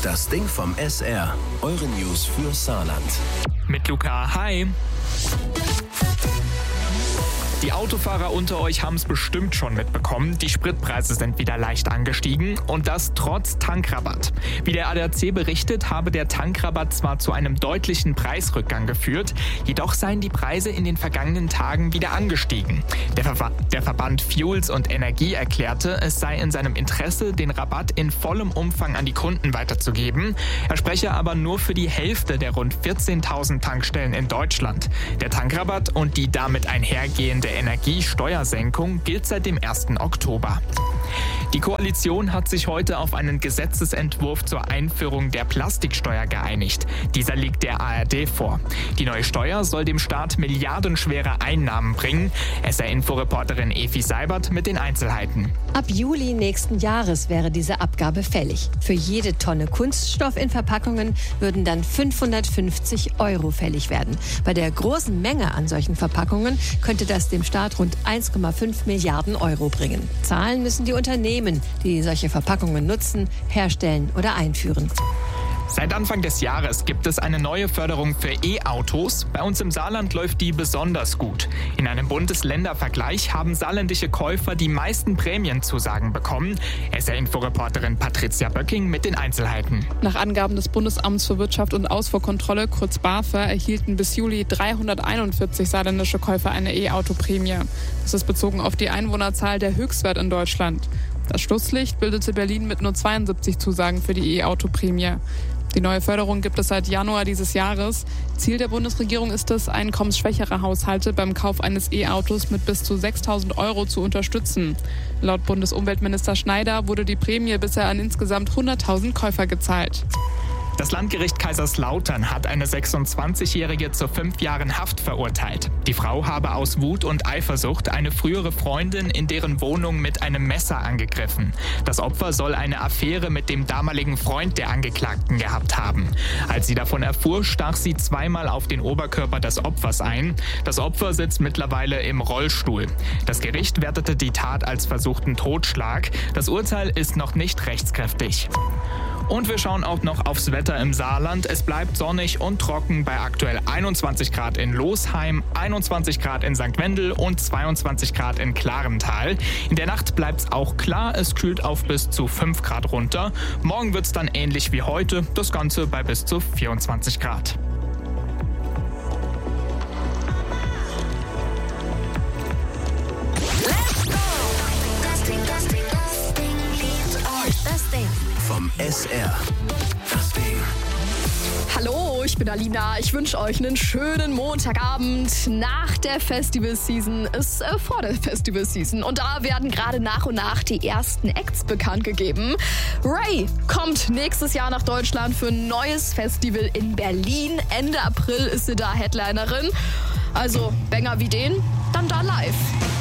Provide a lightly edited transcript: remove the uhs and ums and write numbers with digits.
Das Ding vom SR. Eure News für Saarland. Mit Luca, hi. Die Autofahrer unter euch haben es bestimmt schon mitbekommen. Die Spritpreise sind wieder leicht angestiegen und das trotz Tankrabatt. Wie der ADAC berichtet, habe der Tankrabatt zwar zu einem deutlichen Preisrückgang geführt, jedoch seien die Preise in den vergangenen Tagen wieder angestiegen. Der Verband Fuels und Energie erklärte, es sei in seinem Interesse, den Rabatt in vollem Umfang an die Kunden weiterzugeben. Er spreche aber nur für die Hälfte der rund 14.000 Tankstellen in Deutschland. Der Tankrabatt und die damit einhergehende Energiesteuersenkung gilt seit dem 1. Oktober. Die Koalition hat sich heute auf einen Gesetzesentwurf zur Einführung der Plastiksteuer geeinigt. Dieser liegt der ARD vor. Die neue Steuer soll dem Staat milliardenschwere Einnahmen bringen. SR-Info-Reporterin Evi Seibert mit den Einzelheiten. Ab Juli nächsten Jahres wäre diese Abgabe fällig. Für jede Tonne Kunststoff in Verpackungen würden dann 550 € fällig werden. Bei der großen Menge an solchen Verpackungen könnte das dem Staat rund 1,5 Milliarden € bringen. Zahlen müssen die Unternehmen, die solche Verpackungen nutzen, herstellen oder einführen. Seit Anfang des Jahres gibt es eine neue Förderung für E-Autos. Bei uns im Saarland läuft die besonders gut. In einem Bundes-Länder-Vergleich haben saarländische Käufer die meisten Prämienzusagen bekommen. SR-Info-Reporterin Patricia Böcking mit den Einzelheiten. Nach Angaben des Bundesamts für Wirtschaft und Ausfuhrkontrolle, kurz BAFÖ, erhielten bis Juli 341 saarländische Käufer eine E-Auto-Prämie. Das ist bezogen auf die Einwohnerzahl der Höchstwert in Deutschland. Das Schlusslicht bildete Berlin mit nur 72 Zusagen für die E-Auto-Prämie. Die neue Förderung gibt es seit Januar dieses Jahres. Ziel der Bundesregierung ist es, einkommensschwächere Haushalte beim Kauf eines E-Autos mit bis zu 6.000 € zu unterstützen. Laut Bundesumweltminister Schneider wurde die Prämie bisher an insgesamt 100.000 Käufer gezahlt. Das Landgericht Kaiserslautern hat eine 26-Jährige zu 5 Jahren Haft verurteilt. Die Frau habe aus Wut und Eifersucht eine frühere Freundin in deren Wohnung mit einem Messer angegriffen. Das Opfer soll eine Affäre mit dem damaligen Freund der Angeklagten gehabt haben. Als sie davon erfuhr, stach sie zweimal auf den Oberkörper des Opfers ein. Das Opfer sitzt mittlerweile im Rollstuhl. Das Gericht wertete die Tat als versuchten Totschlag. Das Urteil ist noch nicht rechtskräftig. Und wir schauen auch noch aufs Wetter im Saarland. Es bleibt sonnig und trocken bei aktuell 21 Grad in Losheim, 21 Grad in St. Wendel und 22 Grad in Klarental. In der Nacht bleibt es auch klar, es kühlt auf bis zu 5 Grad runter. Morgen wird es dann ähnlich wie heute, das Ganze bei bis zu 24 Grad. Vom SR. Das Ding. Hallo, ich bin Alina. Ich wünsche euch einen schönen Montagabend nach der Festivalseason. Ist vor der Festivalseason. Und da werden gerade nach und nach die ersten Acts bekannt gegeben. Ray kommt nächstes Jahr nach Deutschland für ein neues Festival in Berlin. Ende April ist sie da Headlinerin. Also Banger wie den, dann da live.